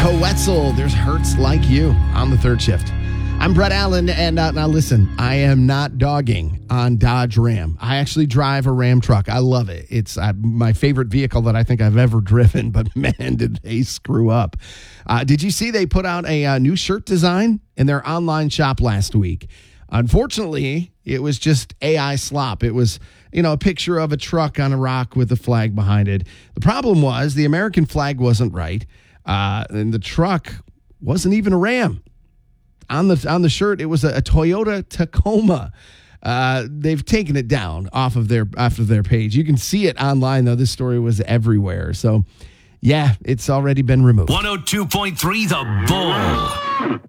Wetzel, there's Hurts Like You on the third shift. I'm Brett Allen, and now listen, I am not dogging on Dodge Ram. I actually drive a Ram truck. I love it. It's my favorite vehicle that I think I've ever driven, but man, did they screw up. Did you see they put out a new shirt design in their online shop last week? Unfortunately, it was just AI slop. It was, a picture of a truck on a rock with a flag behind it. The problem was the American flag wasn't right, and the truck wasn't even a Ram. On the shirt, it was a Toyota Tacoma. They've taken it down off of their page. You can see it online, though. This story was everywhere. So, yeah, it's already been removed. 102.3 The Bull.